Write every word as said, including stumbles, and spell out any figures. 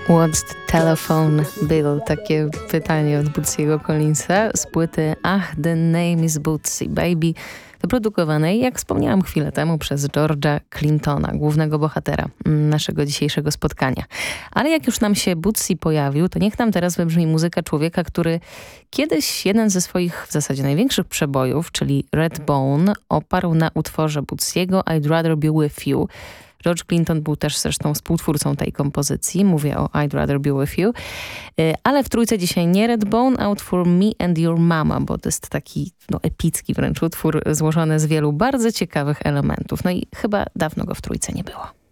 What's the telephone bill? Takie pytanie od Bootsiego Collinsa z płyty Ach, the name is Bootsy Baby, wyprodukowanej, jak wspomniałam chwilę temu, przez George'a Clintona, głównego bohatera naszego dzisiejszego spotkania. Ale jak już nam się Bootsy pojawił, to niech nam teraz wybrzmi muzyka człowieka, który kiedyś jeden ze swoich w zasadzie największych przebojów, czyli Redbone, oparł na utworze Bootsiego I'd Rather Be With You. George Clinton był też zresztą współtwórcą tej kompozycji. Mówię o I'd Rather Be With You. Ale w trójce dzisiaj nie Redbone, Out For Me and Your Mama, bo to jest taki no, epicki wręcz utwór złożony z wielu bardzo ciekawych elementów. No i chyba dawno go w trójce nie było.